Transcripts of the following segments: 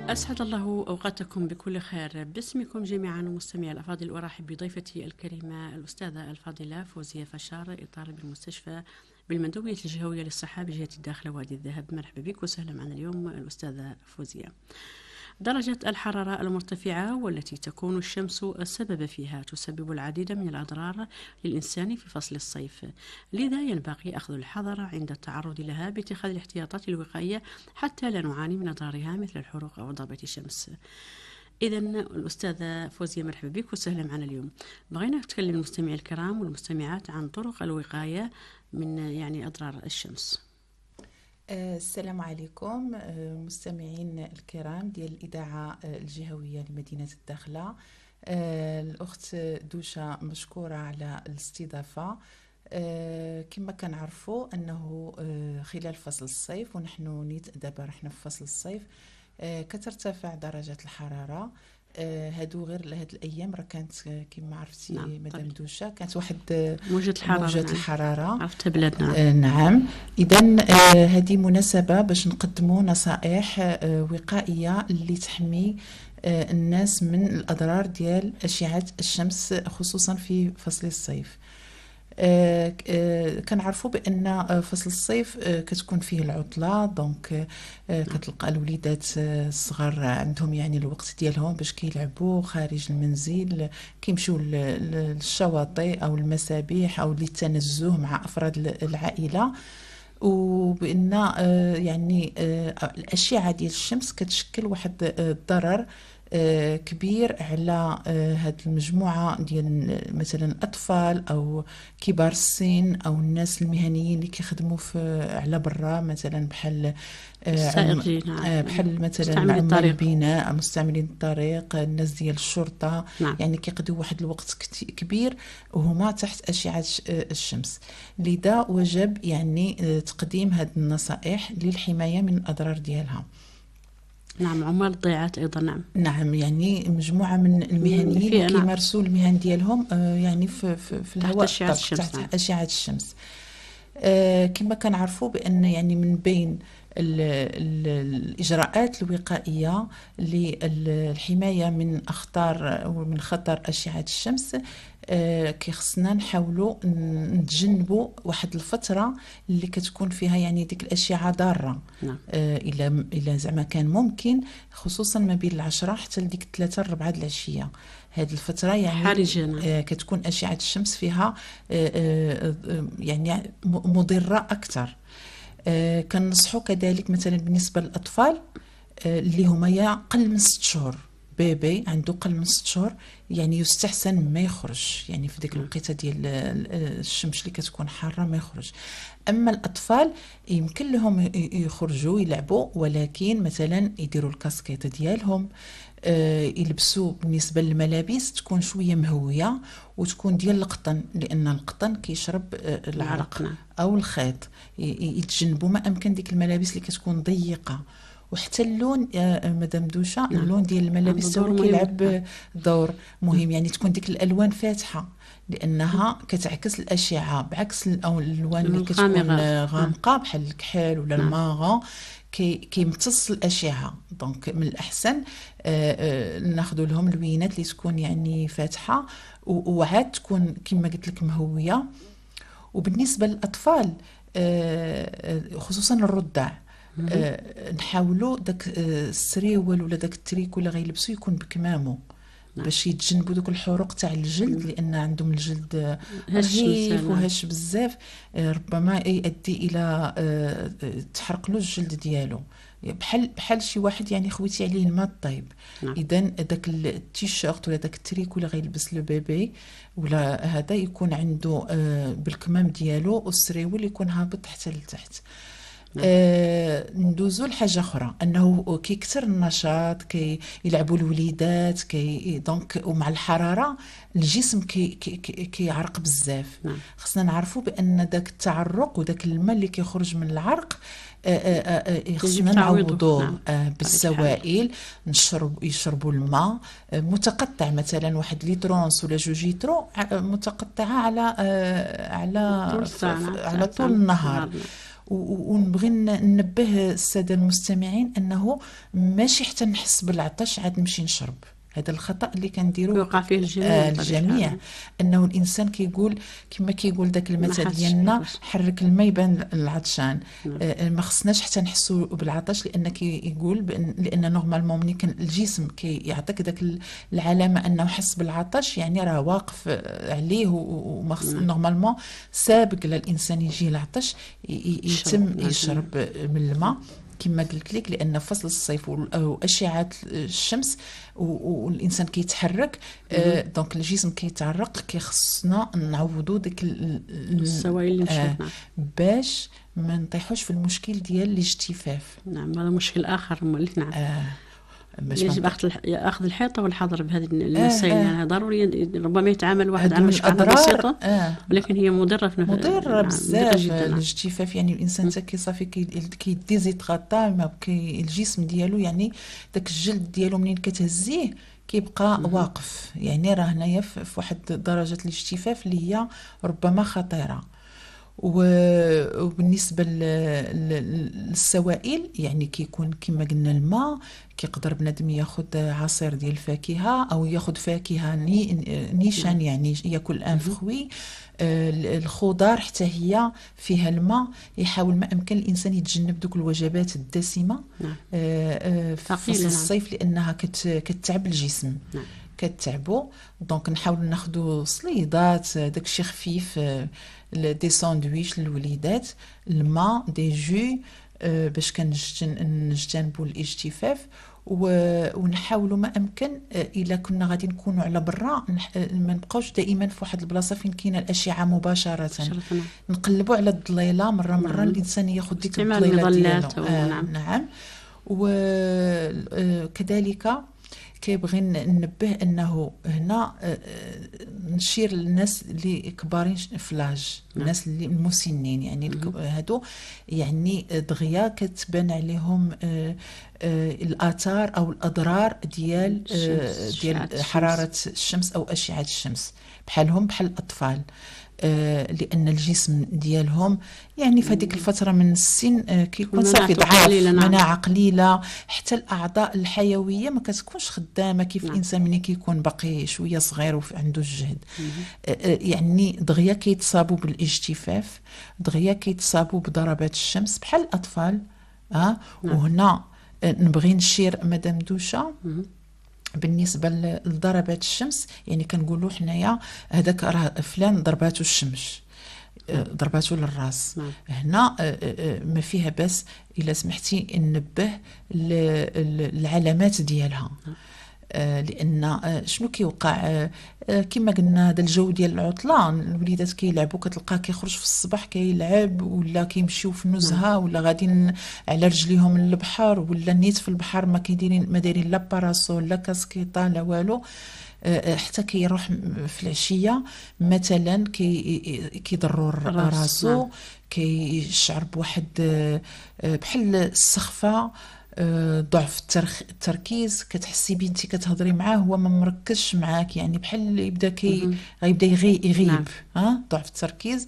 أسعد الله أوقاتكم بكل خير. باسمكم جميعا مستمعي الأفاضل أرحب بضيفتي الكريمة الأستاذة الفاضلة فوزية فشار، إطار بالمستشفى بالمندوبية الجهوية للصحة بجهة الداخلة وادي الذهب. مرحبا بك وسهلا معنا اليوم الأستاذة فوزية. درجة الحرارة المرتفعة والتي تكون الشمس السبب فيها تسبب العديد من الأضرار للإنسان في فصل الصيف، لذا ينبغي أخذ الحذر عند التعرض لها باتخاذ الاحتياطات الوقائية حتى لا نعاني من أضرارها مثل الحروق أو ضربة الشمس. إذا الأستاذة فوزية مرحبا بك وسهلا معنا اليوم. بغينا نتكلم المستمعين الكرام والمستمعات عن طرق الوقاية من أضرار الشمس. السلام عليكم مستمعين الكرام ديال الإذاعة الجهوية لمدينة الداخلة. الأخت دوشة مشكورة على الاستضافة. كما كنعرفوا أنه خلال فصل الصيف ونحن نيت دابا رحنا في فصل الصيف كترتفع درجة الحرارة. هادو غير لهاد الايام راه كانت كما عرفتي مدام دوشة كانت واحد موجة الحرارة عرفتها بلادنا. نعم. اذا هذه مناسبة باش نقدموا نصائح وقائية اللي تحمي الناس من الاضرار ديال اشعة الشمس خصوصا في فصل الصيف. كنعرفوا بان فصل الصيف كتكون فيه العطله، دونك كتلقى الوليدات الصغار عندهم الوقت ديالهم باش كيلعبوا خارج المنزل، كيمشيو للشواطئ او المسابح او للتنزه مع افراد العائله. وبان الاشعه ديال الشمس كتشكل واحد الضرر كبير على هاد المجموعة ديال مثلا الأطفال أو كبار السن أو الناس المهنيين اللي كيخدموا على برا، مثلا بحال مثلا عمال البناء، مستعملين الطريق، الناس ديال الشرطة. كيقضيو واحد الوقت كبير وهما تحت أشعة الشمس. لذا وجب تقديم هاد النصائح للحماية من الأضرار ديالها. نعم، عمال الضيعات أيضا. نعم مجموعة من المهنيين كيمارسوا المهن ديالهم في الهواء تحت أشعة الشمس. كما كنعرفوا بأن من بين الإجراءات الوقائية للحماية من أخطار ومن خطر أشعة الشمس كيخصنا نحاولوا نتجنبوا واحد الفترة اللي كتكون فيها ديك الأشعة ضارة. إلا زعما كان ممكن، خصوصا ما بين 10 حتى لديك 3-4 د العشية. هذه الفترة حرجة كتكون أشعة الشمس فيها مضرة أكثر. كنصحوا كذلك مثلا بالنسبة للأطفال اللي هما قل من 6 شهور، بيبي عنده قل من 6 شهور يستحسن ما يخرج في ديك الوقيته ديال الشمس اللي كتكون حاره ما يخرج. اما الاطفال يمكن لهم يخرجوا يلعبوا، ولكن مثلا يديروا الكاسكيط ديالهم، يلبسوا بالنسبه للملابس تكون شويه مهويه وتكون ديال القطن، لان القطن كيشرب العرق او الخيط. يتجنبوا ما امكن ديك الملابس اللي كتكون ضيقه. وحتى اللون مدام دوشة، اللون ديال الملابس كيلعب دور مهم. تكون ديك الالوان فاتحه لانها كتعكس الاشعه، بعكس الالوان اللي كتكون غامقه بحال الكحل ولا الماغون كيمتص الاشعه. دونك من الاحسن ناخذ لهم لوينات اللي تكون فاتحه وعاد تكون كما قلت لك مهويه. وبالنسبه للاطفال خصوصا الرضع، نحاولوا داك السريول ولا داك التريكو اللي غيلبسوا يكون بكمامه باش يتجنبوا دوك الحروق تاع الجلد، لان عندهم الجلد رهيف وهش بزاف، ربما يؤدي الى تحرق له الجلد ديالو، بحال شي واحد خويتي عليه الماء الطيب. اذا داك التيشيرت ولا داك التريكو اللي غيلبس لو بيبي ولا هذا يكون عنده بالكمام ديالو، والسريول يكون هابط حتى لتحت. ندوزو لحاجه اخرى، انه كيكثر النشاط، كيلعبوا الوليدات، دونك ومع الحراره الجسم كيعرق بزاف. خصنا نعرفوا بان داك التعرق وداك الماء اللي كيخرج من العرق خصنا نعوضوه بالسوائل. يشربوا الماء متقطع، مثلا 1 لترونس ولا 2 لترو متقطعه على طول النهار. ونبغي ننبه الساده المستمعين انه ماشي حتى نحس بالعطش عاد نمشي نشرب. هذا الخطأ اللي كنديرو يوقع فيه الجميع. الجميع، انه الانسان كيقول كما كيقول داك المثل ديالنا حرك الماء يبان العطشان. ما خصناش حتى نحسوا بالعطش، لان كيقول لان نورمالمون ملي كان الجسم كيعطيك داك العلامه انه حس بالعطش، يعني راه واقف عليه وما خص نورمالمون سابق للانسان يجي العطش يتم يشرب من الماء كما قلت لك، لان فصل الصيف واشعه الشمس والانسان كيتحرك دونك الجسم كيتعرق، كيخصنا نعوضوا ديك السوائل اللي مشات باش ما نطيحوش في المشكل ديال الاجتفاف. نعم هذا مشكل اخر. نعم يجب اخذ الحيطه والحذر بهذه المسائل. يعني ضروري ربما يتعامل واحد على مشكله بسيطه ولكن هي مضره في مضره بزاف الاجتفاف. يعني الانسان حتى كيصافي كيديزيتغاطا الجسم ديالو، يعني داك الجلد ديالو منين كتهزيه كيبقى واقف، يعني راه هنايا في واحد درجه الاجتفاف اللي هي ربما خطيره. وبالنسبه للسوائل يعني كيكون كما قلنا الماء، كيقدر بنادم ياخذ عصير ديال الفاكهه او ياخذ فاكهه نيشان، يعني ياكل ان فخوي. الخضار حتى هي فيها الماء، يحاول ما امكن الانسان يتجنب دوك الوجبات الدسمه في فصل الصيف لانها كتعب الجسم، كتعبو. دونك نحاول ناخذوا صليدات داكشي خفيف، دي ساندويش للوليدات، الماء، دي جو، باش كنجتنبوا الاجتفاف. ونحاولوا ما امكن الا كنا غادي نكونوا على برا ما نبقاوش دائما في واحد البلاصه فين كاينه الاشعه مباشره. نقلبوا على الظليله مره الانسان ياخذ ديك الظليله ديالو. نعم. وكذلك كيبغي ننبه انه هنا نشير للناس اللي كبارين في لاج، الناس اللي المسنين، يعني هادو يعني دغيا كتبان عليهم الاثار او الاضرار ديال حراره الشمس او اشعه الشمس، بحال الاطفال. لان الجسم ديالهم يعني في هذيك الفتره من السن كيكون صافي ضعاف، مناعه قليله، حتى الاعضاء الحيويه ما كتكونش خدامه كيف الانسان ملي كيكون باقي شويه صغير وعنده الجهد. يعني دغيا كيتصابوا بالاجتفاف، دغيا كيتصابوا بضربات الشمس بحال الاطفال. وهنا نبغي نشير مدام دوشه بالنسبه لضربات الشمس، يعني كنقولوا حنايا هذاك راه فلان ضرباتو الشمس، ضرباتو للراس. هنا ما فيها بس الا سمحتي ننبه العلامات ديالها. لان شنو كيوقع كما قلنا هذا الجو ديال العطله، الوليدات كيلعبوا، كتلقاه كيخرج في الصباح كيلعب، ولا كيمشيو في النزهه، ولا غاديين على رجليهم للبحر، ولا نيت في البحر ما دايرين لا باراسول لا كاسكيطه لا والو. حتى كيروح في العشيه مثلا كيضروا راسو، كيشعر بواحد بحال السخفه، ضعف التركيز، كتحسي بنتي كتهضري معاه هو ما مركزش معاك، يعني بحال يبدا غيبدا يغيب. ضعف التركيز.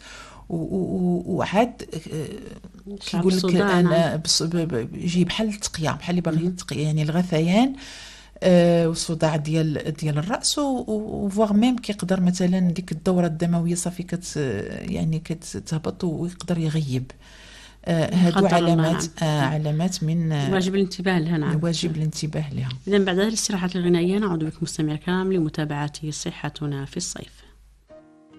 وعاد كيقول لك انا يجي بحال التقيه، بحال اللي باغي يتقي، يعني الغثيان وصداع ديال الراس، وفواغ ميم كيقدر مثلا ديك الدوره الدمويه صافي يعني كتهبط ويقدر يغيب. هادو علامات علامات من واجب الانتباه لها. نعم واجب الانتباه لها. إذن بعد هذه الاستراحة الغنائية نعود بكم مستمعي الكرام لمتابعة صحتنا في الصيف.